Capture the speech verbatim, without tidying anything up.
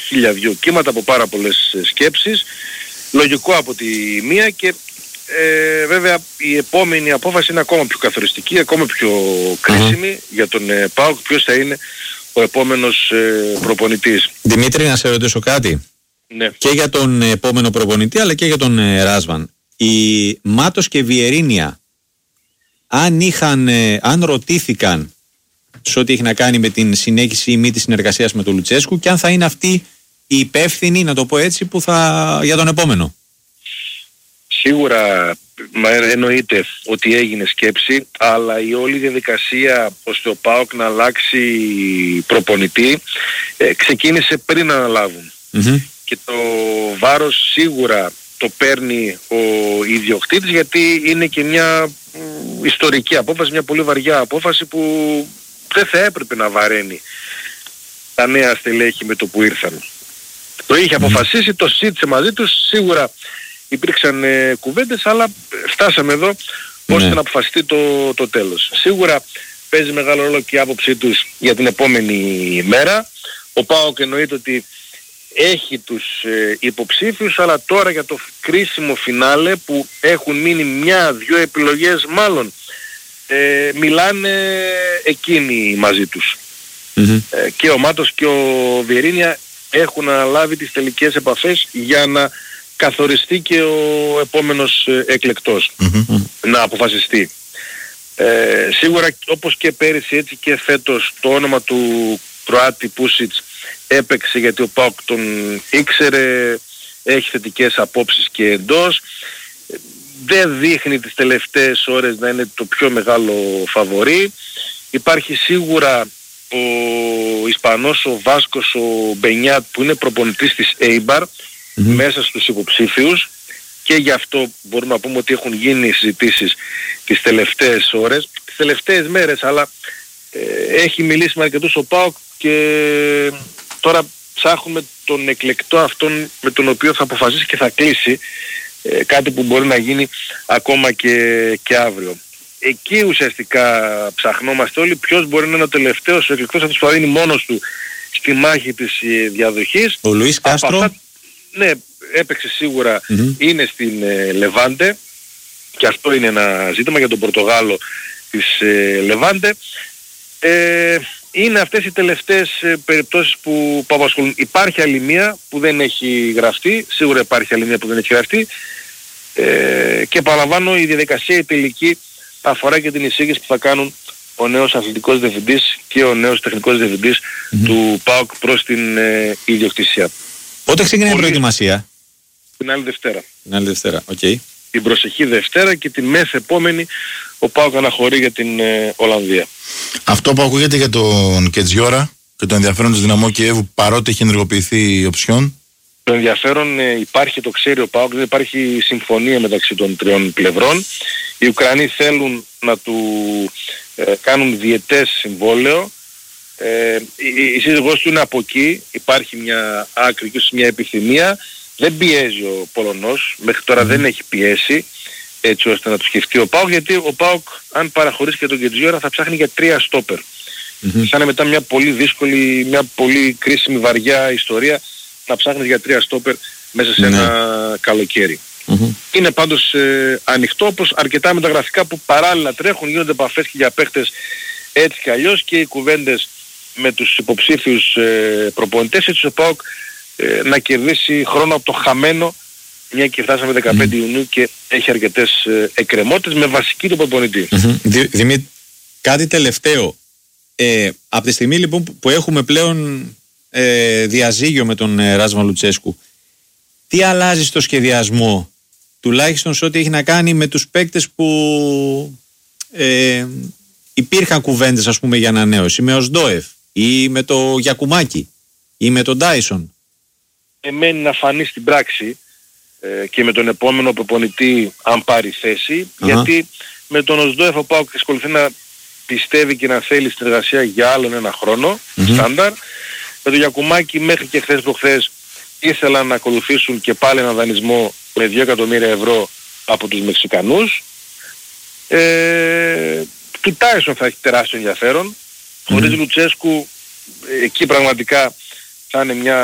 χίλια δυο κύματα, από πάρα πολλές σκέψεις. Λογικό από τη μία και ε, βέβαια η επόμενη απόφαση είναι ακόμα πιο καθοριστική, ακόμα πιο κρίσιμη mm-hmm. για τον ε, ΠΑΟΚ, ποιος θα είναι ο επόμενος ε, προπονητής. Δημήτρη, να σε ρωτήσω κάτι. Ναι. Και για τον επόμενο προπονητή αλλά και για τον ε, Ράσβαν. Οι Μάτος και Βιερίνια, αν, είχαν, ε, αν ρωτήθηκαν σε ό,τι έχει να κάνει με την συνέχιση ή μη της συνεργασίας με τον Λουτσέσκου, και αν θα είναι αυτοί οι υπεύθυνοι, να το πω έτσι, που θα, για τον επόμενο. Σίγουρα εννοείται ότι έγινε σκέψη, αλλά η όλη διαδικασία ώστε ο ΠΑΟΚ να αλλάξει προπονητή ε, ξεκίνησε πριν να αναλάβουν. Mm-hmm. Και το βάρος σίγουρα το παίρνει ο ιδιοκτήτης, γιατί είναι και μια μ, ιστορική απόφαση, μια πολύ βαριά απόφαση που δεν θα έπρεπε να βαραίνει τα νέα στελέχη με το που ήρθαν. Το είχε αποφασίσει, το σύντησε μαζί τους, σίγουρα υπήρξαν ε, κουβέντες, αλλά φτάσαμε εδώ ώστε να αποφασιστεί το, το τέλος. Σίγουρα παίζει μεγάλο ρόλο και η άποψή τους για την επόμενη μέρα. Ο ΠΑΟΚ εννοείται ότι έχει τους ε, υποψήφιους, αλλά τώρα για το κρίσιμο φινάλε που έχουν μείνει μια-δυο επιλογές μάλλον, ε, μιλάνε εκείνοι μαζί τους. Mm-hmm. Ε, και ο Μάτος και ο Βιερίνια έχουν αναλάβει τις τελικές επαφές για να καθοριστεί και ο επόμενος ε, εκλεκτός, mm-hmm. να αποφασιστεί. Ε, σίγουρα όπως και πέρυσι έτσι και φέτος το όνομα του Κροάτη Πούσιτς έπαιξε, γιατί ο ΠΑΟΚ τον ήξερε, έχει θετικές απόψεις και εντός. Δεν δείχνει τις τελευταίες ώρες να είναι το πιο μεγάλο φαβορί. Υπάρχει σίγουρα ο Ισπανός, ο Βάσκος, ο Μπενιάτ, που είναι προπονητής της Έιμπαρ, mm-hmm. μέσα στους υποψήφιους, και γι' αυτό μπορούμε να πούμε ότι έχουν γίνει συζητήσεις τις τελευταίες ώρες, τις τελευταίες μέρες, αλλά ε, έχει μιλήσει με αρκετούς ο ΠΑΟΚ και τώρα ψάχνουμε τον εκλεκτό αυτόν με τον οποίο θα αποφασίσει και θα κλείσει, ε, κάτι που μπορεί να γίνει ακόμα και, και αύριο. Εκεί ουσιαστικά ψαχνόμαστε όλοι ποιος μπορεί να είναι ο τελευταίος, ο εκλεκτός αυτός που θα είναι μόνος του στη μάχη της ε, διαδοχής. Ο Λουίς Κάστρο. Αυτά, ναι, έπαιξε σίγουρα, mm-hmm. είναι στην ε, Λεβάντε, και αυτό είναι ένα ζήτημα για τον Πορτογάλο της ε, Λεβάντε. Ε, είναι αυτές οι τελευταίες ε, περιπτώσεις που, που απασχολούν. Υπάρχει άλλη μία που δεν έχει γραφτεί, σίγουρα υπάρχει άλλη μία που δεν έχει γραφτεί, ε, και παραλαμβάνω, η διαδικασία η τελική αφορά και την εισήγηση που θα κάνουν ο νέος αθλητικός διευθυντής και ο νέος τεχνικός διευθυντής mm-hmm. του ΠΑΟΚ προς την ε, ιδιοκτησία. Πότε ξεκινάει η προετοιμασία? Την άλλη Δευτέρα. Την άλλη Δευτέρα, οκ. Okay. Την προσεχή Δευτέρα, και την μεθεπόμενη ο ΠΑΟΚ αναχωρεί για την ε, Ολλανδία. Αυτό που ακούγεται για τον Κετζιόρα και το ενδιαφέρον της Δυναμό Κιέβου, παρότι έχει ενεργοποιηθεί η οψιόν. Το ενδιαφέρον ε, υπάρχει, το ξέρει ο ΠΑΟΚ, δεν υπάρχει συμφωνία μεταξύ των τριών πλευρών. Οι Ουκρανοί θέλουν να του ε, κάνουν διετές συμβόλαιο. Ε, η, η σύζυγός του είναι από εκεί, υπάρχει μια άκρη και μια επιθυμία. Δεν πιέζει ο Πολωνός, μέχρι τώρα mm. δεν έχει πιέσει έτσι ώστε να το σκεφτεί ο ΠΑΟΚ, γιατί ο ΠΑΟΚ αν παραχωρήσει και τον Κετζιόρα θα ψάχνει για τρία στόπερ. Mm-hmm. Θα είναι μετά μια πολύ δύσκολη, μια πολύ κρίσιμη βαριά ιστορία να ψάχνεις για τρία στόπερ μέσα σε mm-hmm. ένα καλοκαίρι. Mm-hmm. Είναι πάντως ε, ανοιχτό, όπως αρκετά μεταγραφικά που παράλληλα τρέχουν, γίνονται επαφές και για παίχτες έτσι και αλλιώς, και οι κουβέντες με τους υποψήφιους ε, προπονητές, έτσι ο ΠΑΟΚ ε, να κερδίσει χρόνο από το χαμένο, μια και φτάσαμε δεκαπέντε mm. Ιουνίου και έχει αρκετές ε, εκκρεμότητες, με βασική τον προπονητή. Mm-hmm. Δημήτρη, κάτι τελευταίο. Ε, από τη στιγμή λοιπόν που έχουμε πλέον ε, διαζύγιο με τον ε, Ράσβαν Λουτσέσκου, τι αλλάζει στο σχεδιασμό, τουλάχιστον σε ό,τι έχει να κάνει με τους παίκτες που ε, υπήρχαν κουβέντες, ας πούμε, για ανανέωση, με ο Σντόεφ ή με το Γιακουμάκη ή με τον Ντάισον? Εμένει να φανεί στην πράξη ε, και με τον επόμενο προπονητή, αν πάρει θέση, uh-huh. γιατί με τον Οσδόεφ ο ΠΑΟΚ ασχοληθεί να πιστεύει και να θέλει συνεργασία για άλλον ένα χρόνο, mm-hmm. στάνταρ. Με τον Γιακουμάκη μέχρι και χθες προχθές ήθελαν να ακολουθήσουν και πάλι ένα δανεισμό με δύο εκατομμύρια ευρώ από τους Μεξικανούς. Ε, του Τάισον θα έχει τεράστιο ενδιαφέρον. Mm-hmm. Χωρίς Λουτσέσκου εκεί πραγματικά θα είναι μια